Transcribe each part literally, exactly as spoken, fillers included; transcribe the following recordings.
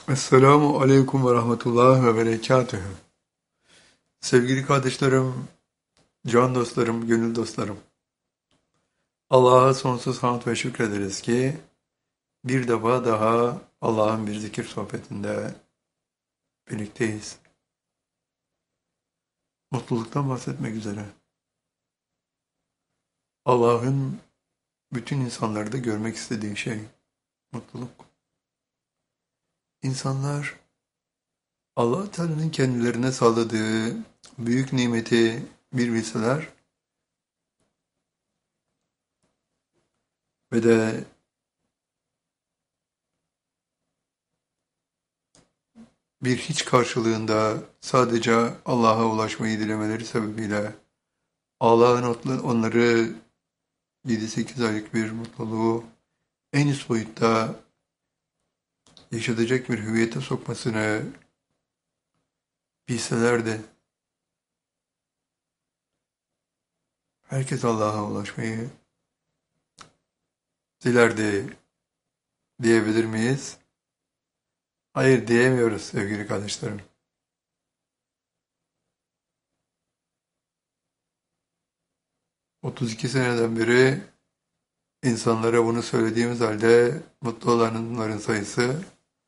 Esselamu Aleyküm ve Rahmetullah ve Berekatühü. Sevgili kardeşlerim, can dostlarım, gönül dostlarım. Allah'a sonsuz hamd ve şükrederiz ki bir defa daha Allah'ın bir zikir sohbetinde birlikteyiz. Mutluluktan bahsetmek üzere. Allah'ın bütün insanları da görmek istediği şey mutluluk. İnsanlar Allah Teala'nın kendilerine sağladığı büyük nimeti bir bilseler ve de bir hiç karşılığında sadece Allah'a ulaşmayı dilemeleri sebebiyle Allah'ın onları yedi sekiz aylık bir mutluluğu en üst boyutta yaşatacak bir hüviyete sokmasını bilselerdi, herkes Allah'a ulaşmayı dilerdi diyebilir miyiz? Hayır, diyemiyoruz sevgili kardeşlerim. otuz iki seneden beri insanlara bunu söylediğimiz halde mutlu olanların sayısı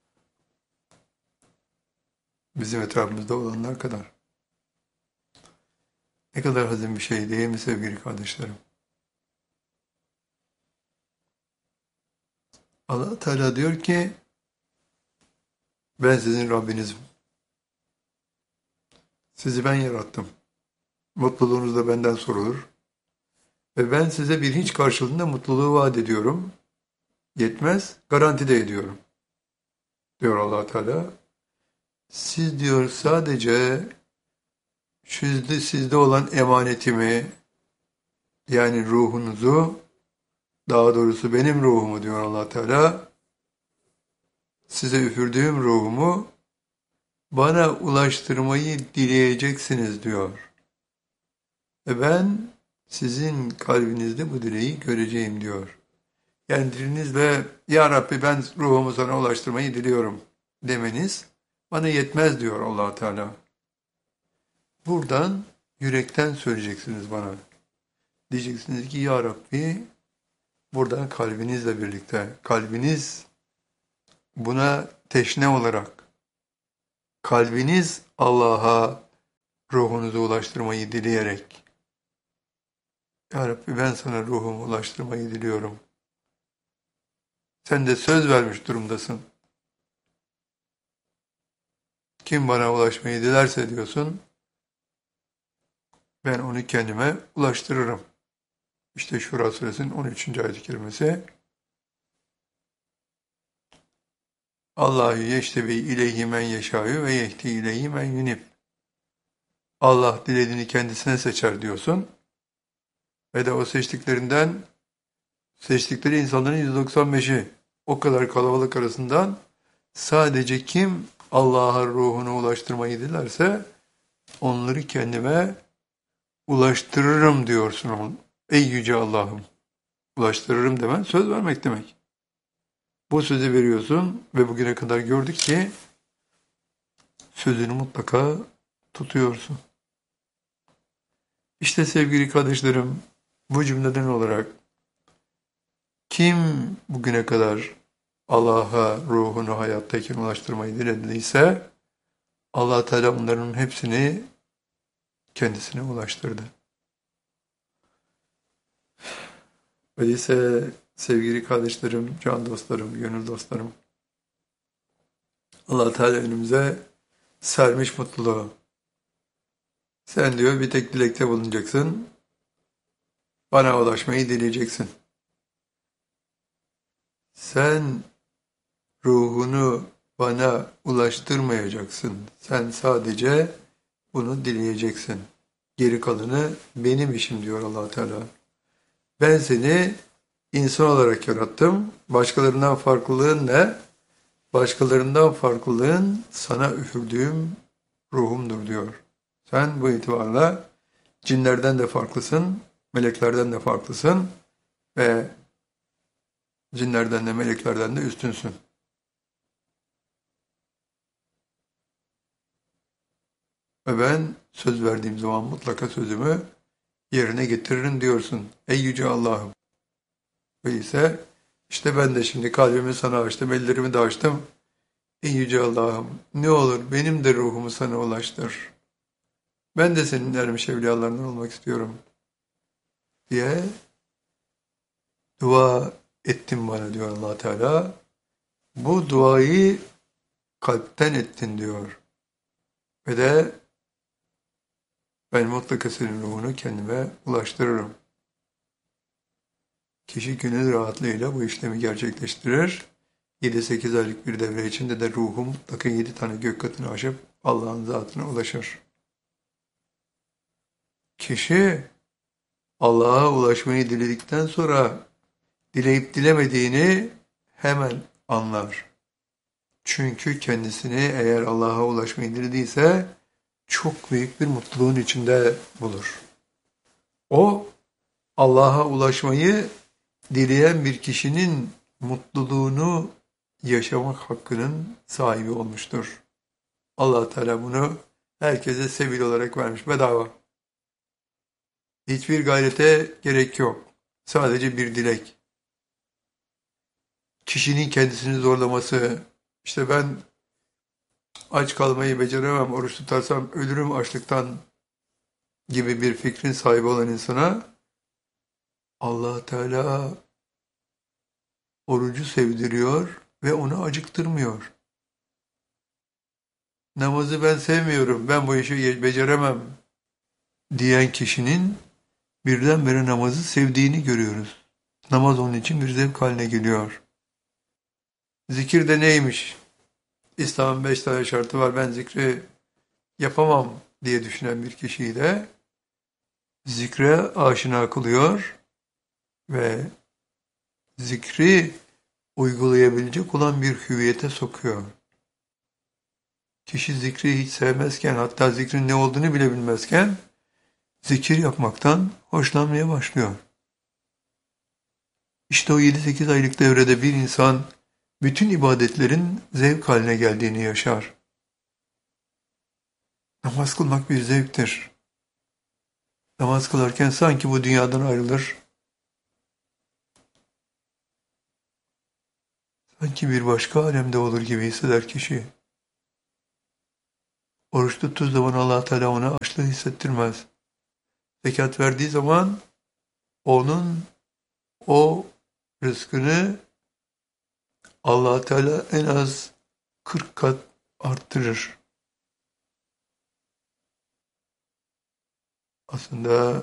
bizim etrafımızda olanlar kadar. Ne kadar hazin bir şey değil mi sevgili kardeşlerim? Allah Teala diyor ki ben sizin Rabbinizim. Sizi ben yarattım. Mutluluğunuz da benden sorulur. Ve ben size bir hiç karşılığında mutluluğu vaat ediyorum. Yetmez, garanti de ediyorum. Diyor Allah Teala. Siz diyor sadece sizde, sizde olan emanetimi, yani ruhunuzu, daha doğrusu benim ruhumu diyor Allah Teala, size üfürdüğüm ruhumu bana ulaştırmayı dileyeceksiniz diyor. Ve ben sizin kalbinizde bu dileği göreceğim diyor. Yani dilinizle ya Rabbi ben ruhumu sana ulaştırmayı diliyorum demeniz bana yetmez diyor Allah Teala. Buradan yürekten söyleyeceksiniz bana. Diyeceksiniz ki ya Rabbi buradan kalbinizle birlikte, kalbiniz buna teşne olarak, kalbiniz Allah'a ruhunuzu ulaştırmayı dileyerek, ya Rabbi ben sana ruhumu ulaştırmayı diliyorum. Sen de söz vermiş durumdasın. Kim bana ulaşmayı dilerse diyorsun, ben onu kendime ulaştırırım. İşte Şura suresinin on üçüncü ayet-i kerimesi. Allahu yeştebi ileyhi men yeşâ'yu ve yehdi ileyhi men yunib. Allah dilediğini kendisine seçer diyorsun. Ve de o seçtiklerinden, seçtikleri insanların yüzde doksan beşi o kadar kalabalık arasından sadece kim Allah'a ruhunu ulaştırmayı dilerse onları kendime ulaştırırım diyorsun. Ey yüce Allah'ım, ulaştırırım demen söz vermek demek. Bu sözü veriyorsun ve bugüne kadar gördük ki sözünü mutlaka tutuyorsun. İşte sevgili kardeşlerim, bu cümleden olarak kim bugüne kadar Allah'a ruhunu hayattayken ulaştırmayı dilediyse Allah Teala onların hepsini kendisine ulaştırdı. Öyleyse sevgili kardeşlerim, can dostlarım, gönül dostlarım, Allah Teala önümüze sermiş mutluluğu. Sen diyor bir tek dilekte bulunacaksın, bana ulaşmayı dileyeceksin. Sen ruhunu bana ulaştırmayacaksın. Sen sadece bunu dileyeceksin. Geri kalanı benim işim diyor Allah Teala. Ben seni insan olarak yarattım. Başkalarından farklılığın ne? Başkalarından farklılığın sana üfürdüğüm ruhumdur diyor. Sen bu itibarla cinlerden de farklısın, meleklerden de farklısın ve cinlerden de meleklerden de üstünsün. Ve ben söz verdiğim zaman mutlaka sözümü yerine getiririm diyorsun. Ey yüce Allah'ım. Öyleyse işte ben de şimdi kalbimi sana açtım, ellerimi de açtım. Ey yüce Allah'ım, ne olur benim de ruhumu sana ulaştır. Ben de senin ermiş evliyalarından olmak istiyorum diye dua ettin bana diyor Allah Teala. Bu duayı kalpten ettin diyor. Ve de ben mutlaka senin ruhunu kendime ulaştırırım. Kişi gönül rahatlığıyla bu işlemi gerçekleştirir. yedi sekiz aylık bir devre içinde de ruhu mutlaka yedi tane gök katını aşıp Allah'ın zatına ulaşır. Kişi Allah'a ulaşmayı diledikten sonra dileyip dilemediğini hemen anlar. Çünkü kendisini eğer Allah'a ulaşmayı dilediyse çok büyük bir mutluluğun içinde bulur. O Allah'a ulaşmayı dileyen bir kişinin mutluluğunu yaşamak hakkının sahibi olmuştur. Allah Teala bunu herkese sebil olarak vermiş bedava. Hiçbir gayrete gerek yok. Sadece bir dilek. Kişinin kendisini zorlaması, işte ben aç kalmayı beceremem, oruç tutarsam ölürüm açlıktan gibi bir fikrin sahibi olan insana Allah Teala orucu sevdiriyor ve onu acıktırmıyor. Namazı ben sevmiyorum, ben bu işi beceremem diyen kişinin birdenbire namazı sevdiğini görüyoruz. Namaz onun için bir zevk haline geliyor. Zikir de neymiş? İslam'ın beş tane şartı var, ben zikri yapamam diye düşünen bir kişiyi de zikre aşina kılıyor ve zikri uygulayabilecek olan bir hüviyete sokuyor. Kişi zikri hiç sevmezken, hatta zikrin ne olduğunu bile bilmezken zikir yapmaktan hoşlanmaya başlıyor. İşte o yedi sekiz aylık devrede bir insan bütün ibadetlerin zevk haline geldiğini yaşar. Namaz kılmak bir zevktir. Namaz kılarken sanki bu dünyadan ayrılır, sanki bir başka alemde olur gibi hisseder kişi. Oruç tuttuğu zaman Allah Teala ona açlığı hissettirmez. Zekat verdiği zaman onun o rızkını Allah Teala en az kırk kat arttırır. Aslında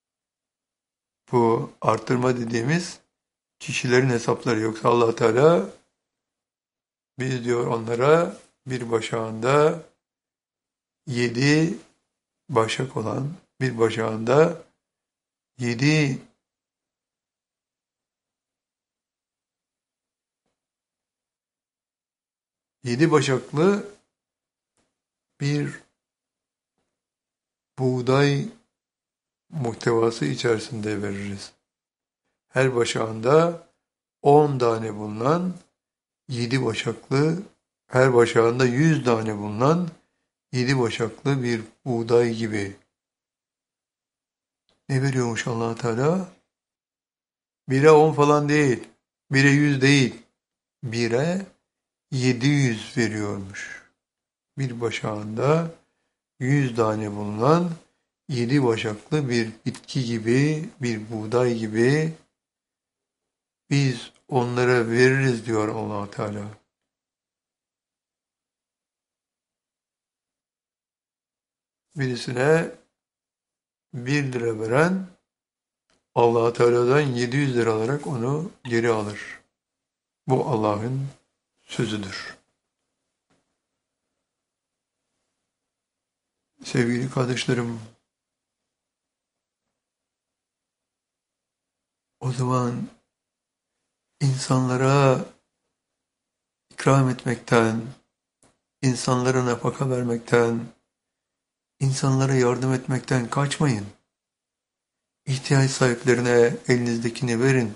bu arttırma dediğimiz kişilerin hesapları, yoksa Allah Teala biz diyor onlara bir başağında yedi başak olan, bir başağında yedi yedi başaklı bir buğday muhtevası içerisinde veririz. Her başağında on tane bulunan yedi başaklı, her başağında yüz tane bulunan yedi başaklı bir buğday gibi. Ne veriyormuş Allah Teala? Bire on falan değil, bire yüz değil, bire yedi yüz veriyormuş. Bir başağında yüz tane bulunan yedi başaklı bir bitki gibi, bir buğday gibi biz onlara veririz diyor Allah Teala. Birisine bir lira veren Allah Teala'dan yedi yüz lira alarak onu geri alır. Bu Allah'ın sözüdür. Sevgili kardeşlerim, o zaman insanlara ikram etmekten, insanlara nafaka vermekten, insanlara yardım etmekten kaçmayın. İhtiyaç sahiplerine elinizdekini verin.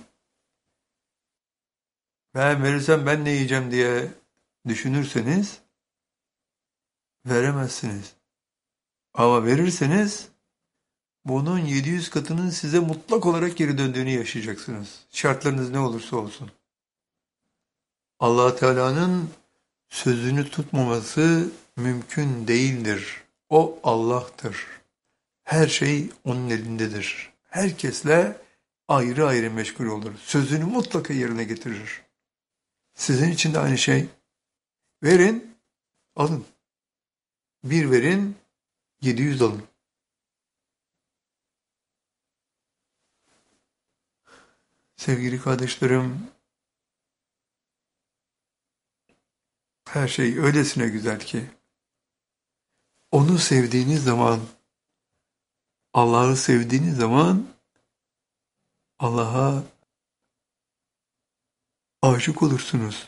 Ben verirsem ben ne yiyeceğim diye düşünürseniz veremezsiniz. Ama verirseniz bunun yedi yüz katının size mutlak olarak geri döndüğünü yaşayacaksınız. Şartlarınız ne olursa olsun. Allah Teala'nın sözünü tutmaması mümkün değildir. O Allah'tır. Her şey onun elindedir. Herkesle ayrı ayrı meşgul olur. Sözünü mutlaka yerine getirir. Sizin için de aynı şey. Verin, alın. Bir verin, yedi yüz alın. Sevgili kardeşlerim, her şey öylesine güzel ki, onu sevdiğiniz zaman, Allah'ı sevdiğiniz zaman, Allah'a aşık olursunuz.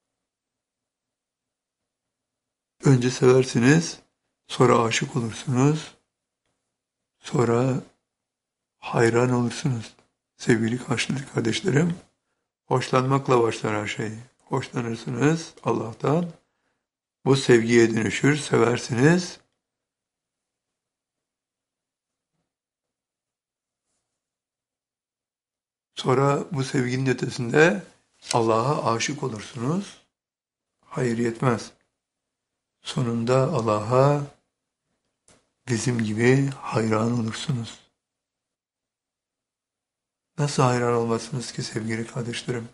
Önce seversiniz, sonra aşık olursunuz, sonra hayran olursunuz. Sevgili kardeşlerim, hoşlanmakla başlar her şey. Hoşlanırsınız Allah'tan, bu sevgiye dönüşür, seversiniz. Sonra bu sevginin ötesinde Allah'a aşık olursunuz. Hayır yetmez. Sonunda Allah'a bizim gibi hayran olursunuz. Nasıl hayran olmazsınız ki sevgili kardeşlerim?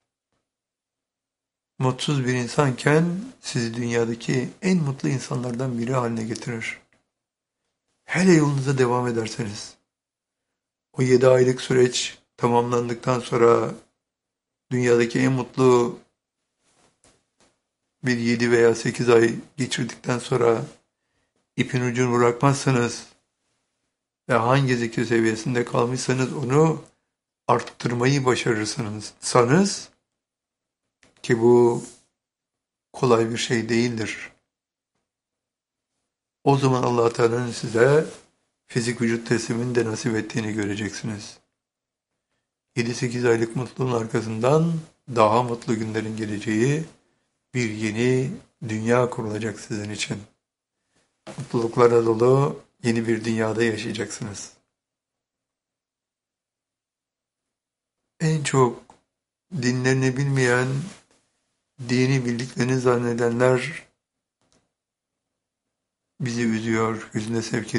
Mutsuz bir insanken sizi dünyadaki en mutlu insanlardan biri haline getirir. Hele yolunuza devam ederseniz, o yedi aylık süreç tamamlandıktan sonra dünyadaki en mutlu bir yedi veya sekiz ay geçirdikten sonra ipin ucunu bırakmazsanız ve hangi zikir seviyesinde kalmışsanız onu arttırmayı başarırsınız. Sanız ki bu kolay bir şey değildir. O zaman Allah Teala'nın size fizik vücut teslimini de nasip ettiğini göreceksiniz. yedi sekiz aylık mutluluğun arkasından daha mutlu günlerin geleceği, bir yeni dünya kurulacak sizin için. Mutluluklarla dolu yeni bir dünyada yaşayacaksınız. En çok dinlerini bilmeyen, dini bildiklerini zannedenler bizi üzüyor, hüzne sevk ediyor.